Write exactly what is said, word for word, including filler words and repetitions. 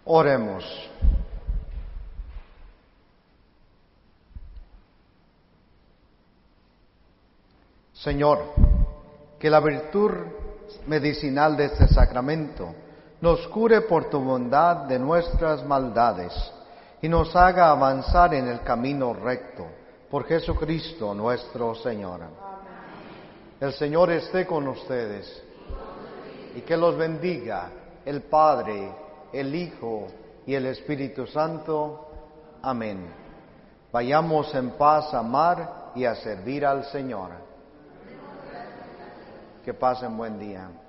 Oremos. Señor, que la virtud medicinal de este sacramento nos cure por tu bondad de nuestras maldades y nos haga avanzar en el camino recto. Por Jesucristo nuestro Señor. Amén. El Señor esté con ustedes y que los bendiga el Padre, el Hijo y el Espíritu Santo. Amén. Vayamos en paz a amar y a servir al Señor. Que pasen buen día.